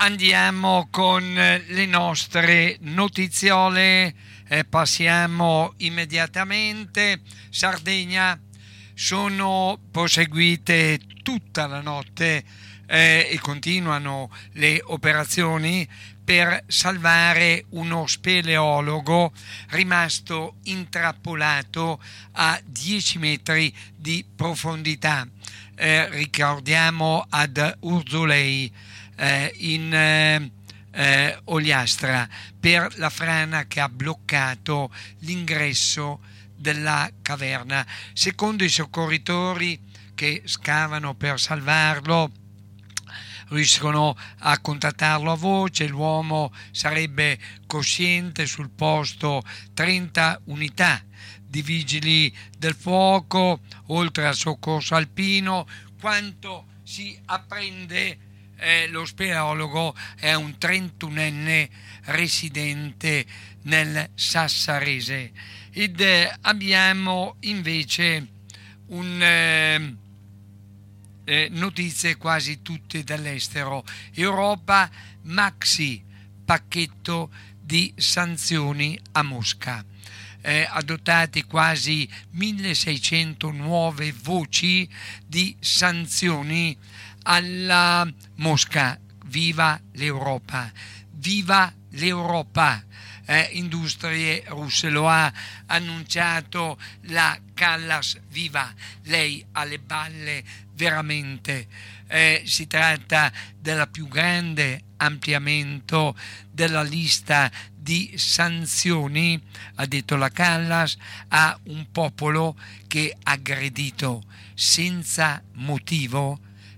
Andiamo con le nostre notiziole, passiamo immediatamente. Sardegna, sono proseguite tutta la notte e continuano le operazioni per salvare uno speleologo rimasto intrappolato a 10 metri di profondità. Ricordiamo ad Urzulei, in Ogliastra, per la frana che ha bloccato l'ingresso della caverna. Secondo i soccorritori che scavano per salvarlo, riescono a contattarlo a voce. L'uomo sarebbe cosciente, sul posto 30 unità di vigili del fuoco, oltre al soccorso alpino. Quanto si apprende, lo speleologo è un 31enne residente nel Sassarese. Ed abbiamo invece notizie quasi tutte dall'estero. Europa, maxi pacchetto di sanzioni a Mosca. Adottati quasi 1600 nuove voci di sanzioni alla Mosca. Viva l'Europa! Viva l'Europa! Industrie russe, lo ha annunciato la Kallas. Viva! Lei ha le balle veramente. Si tratta del più grande ampliamento della lista di sanzioni, ha detto la Kallas, a un popolo che ha aggredito senza motivo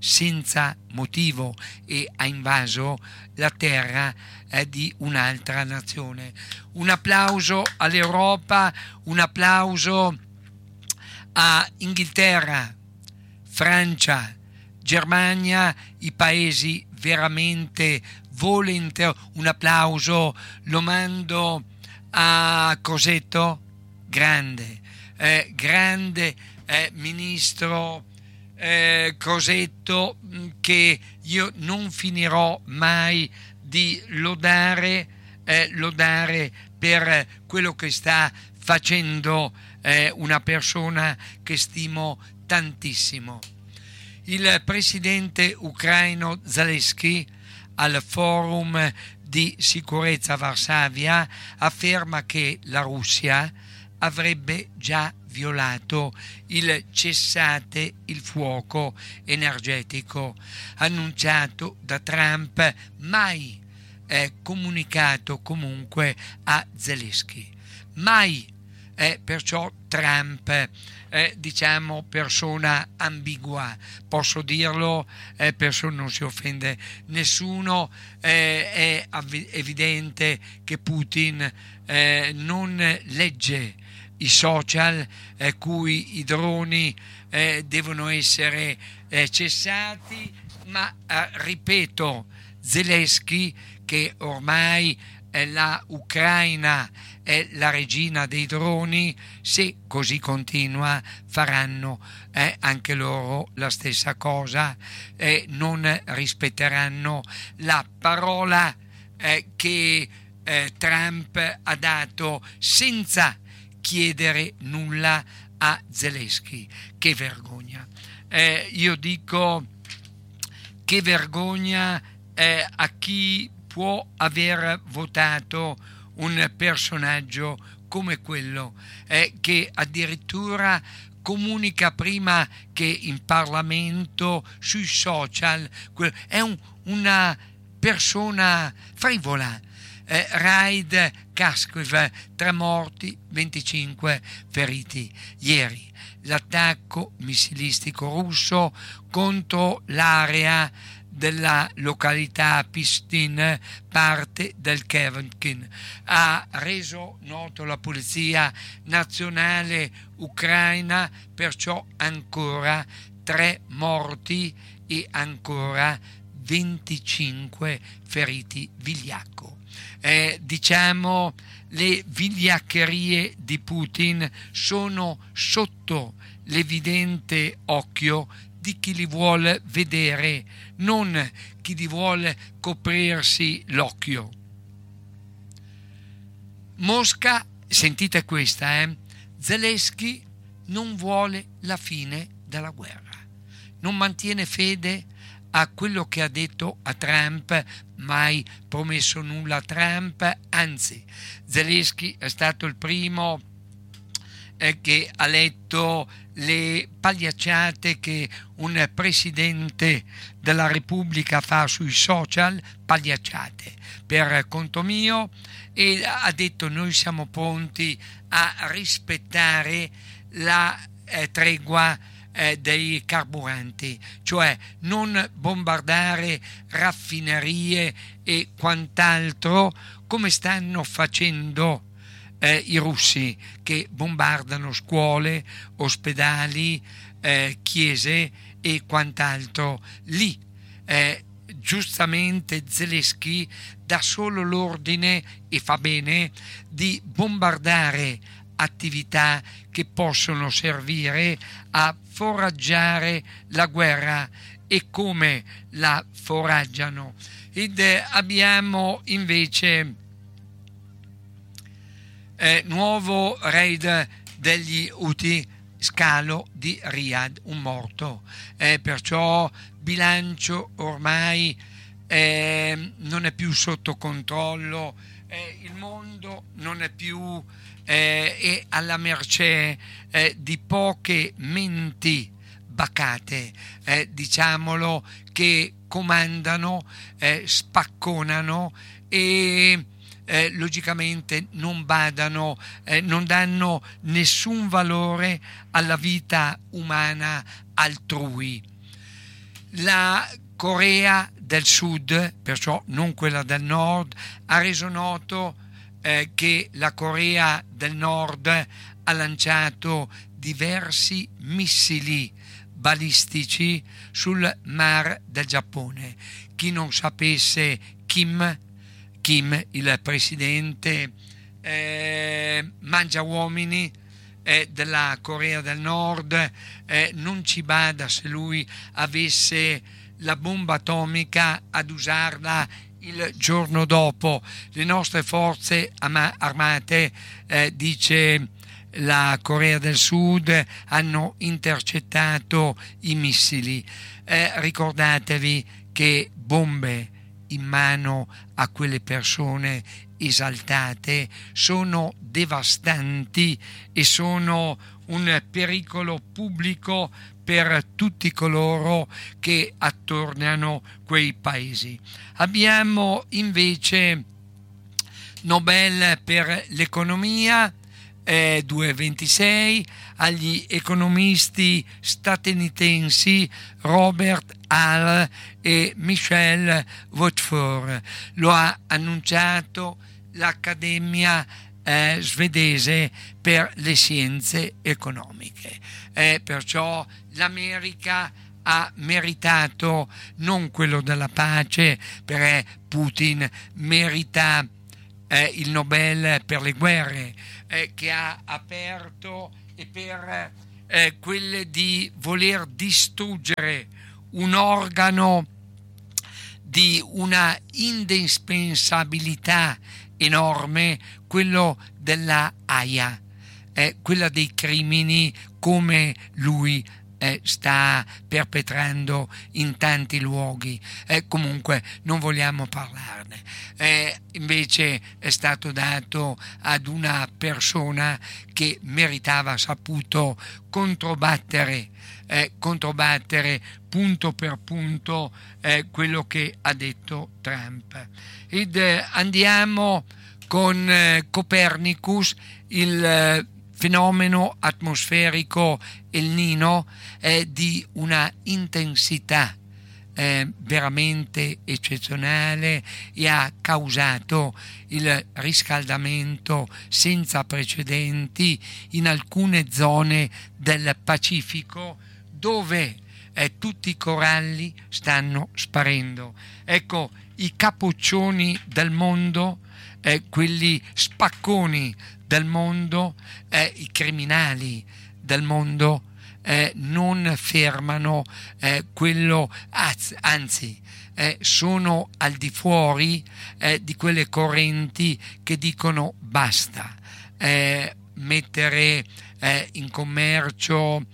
e ha invaso la terra di un'altra nazione. Un applauso all'Europa, un applauso a Inghilterra, Francia, Germania, i paesi veramente volentieri. Un applauso lo mando a Crosetto, grande ministro Crosetto, che io non finirò mai di lodare per quello che sta facendo, una persona che stimo tantissimo. Il presidente ucraino Zelensky al forum di sicurezza a Varsavia afferma che la Russia avrebbe già violato il cessate il fuoco energetico annunciato da Trump, mai comunicato comunque a Zelensky. Mai. Perciò Trump, persona ambigua, posso dirlo, non si offende nessuno. È evidente che Putin non legge i social, cui i droni devono essere cessati, ma ripeto, Zelensky, che ormai la Ucraina è la regina dei droni, se così continua faranno anche loro la stessa cosa, non rispetteranno la parola che Trump ha dato senza chiedere nulla a Zelensky. Che vergogna! Io dico che vergogna a chi può aver votato un personaggio come quello, che addirittura comunica prima che in Parlamento, sui social. È una persona frivola. Raid Kharkiv, 3 morti, 25 feriti. Ieri l'attacco missilistico russo contro l'area della località Pistin, parte del Kherson, ha reso noto la Polizia Nazionale Ucraina, perciò ancora 3 morti e ancora 25 feriti. Vigliacco. Le vigliaccherie di Putin sono sotto l'evidente occhio di chi li vuole vedere, non chi li vuole coprirsi l'occhio. Mosca, sentite questa, Zelensky non vuole la fine della guerra, non mantiene fede a quello che ha detto a Trump, mai promesso nulla a Trump, anzi Zelensky è stato il primo che ha letto le pagliacciate che un presidente della Repubblica fa sui social, pagliacciate per conto mio, e ha detto noi siamo pronti a rispettare la tregua dei carburanti, cioè non bombardare raffinerie e quant'altro come stanno facendo i russi, che bombardano scuole, ospedali, chiese e quant'altro. Lì giustamente Zelensky dà solo l'ordine, e fa bene, di bombardare attività che possono servire a foraggiare la guerra. E come la foraggiano? Ed abbiamo invece nuovo raid degli Houthi, scalo di Riyadh, un morto, perciò bilancio ormai non è più sotto controllo, il mondo non è più è alla mercé di poche menti bacate, diciamolo, che comandano, spacconano e logicamente non badano, non danno nessun valore alla vita umana altrui. La Corea del Sud, perciò non quella del Nord, ha reso noto che la Corea del Nord ha lanciato diversi missili balistici sul Mar del Giappone. Chi non sapesse, Kim, il presidente mangiauomini della Corea del Nord, non ci bada se lui avesse la bomba atomica ad usarla il giorno dopo. Le nostre forze armate, dice la Corea del Sud, hanno intercettato i missili. Ricordatevi che bombe in mano a quelle persone esaltate sono devastanti e sono un pericolo pubblico per tutti coloro che attorniano quei paesi. Abbiamo invece Nobel per l'economia 2,26 agli economisti statunitensi Robert Hall e Michel Watford. Lo ha annunciato l'Accademia svedese per le scienze economiche. Perciò l'America ha meritato non quello della pace, perché Putin merita il Nobel per le guerre che ha aperto, e per quelle di voler distruggere un organo di una indispensabilità enorme, quello della AIA, quella dei crimini come lui sta perpetrando in tanti luoghi. Comunque non vogliamo parlarne. Invece è stato dato ad una persona che meritava, ha saputo controbattere punto per punto quello che ha detto Trump. Ed andiamo con Copernicus, il fenomeno atmosferico El Niño è di una intensità veramente eccezionale e ha causato il riscaldamento senza precedenti in alcune zone del Pacifico, dove tutti i coralli stanno sparendo. Ecco, i capoccioni del mondo, quelli spacconi del mondo, i criminali del mondo non fermano quello, anzi sono al di fuori di quelle correnti che dicono basta. Mettere in commercio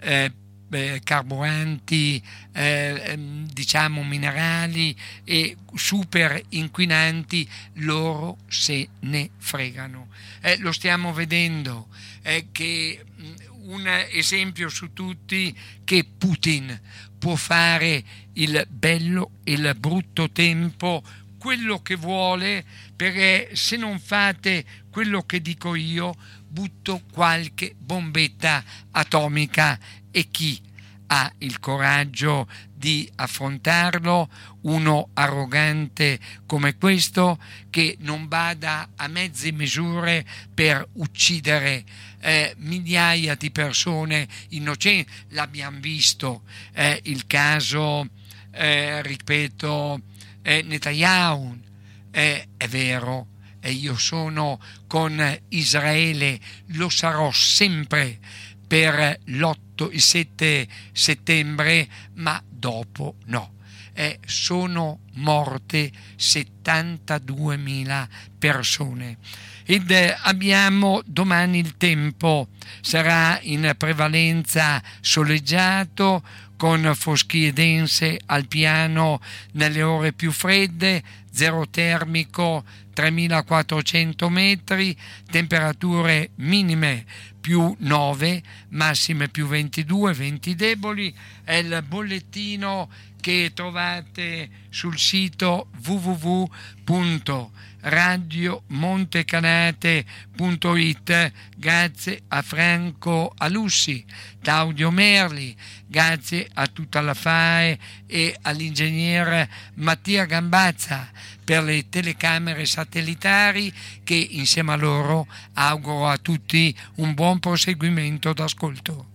carburanti diciamo minerali e super inquinanti, loro se ne fregano. Lo stiamo vedendo che un esempio su tutti, che Putin può fare il bello e il brutto tempo, quello che vuole, perché se non fate quello che dico io butto qualche bombetta atomica. E chi ha il coraggio di affrontarlo? Uno arrogante come questo, che non bada a mezze misure per uccidere migliaia di persone innocenti. L'abbiamo visto, il caso, ripeto, Netanyahu. È vero, io sono con Israele, lo sarò sempre per il 7 settembre, ma dopo no. Sono morte 72.000 persone. Ed abbiamo domani il tempo, sarà in prevalenza soleggiato, con foschie dense al piano nelle ore più fredde, zero termico 3.400 metri, temperature minime più 9, massime più 22, venti deboli. È il bollettino che trovate sul sito www.radiomontecanate.it. Grazie a Franco Alussi, Claudio Merli, grazie a tutta la FAE e all'ingegnere Mattia Gambazza per le telecamere satellitari, che insieme a loro auguro a tutti un buon proseguimento d'ascolto.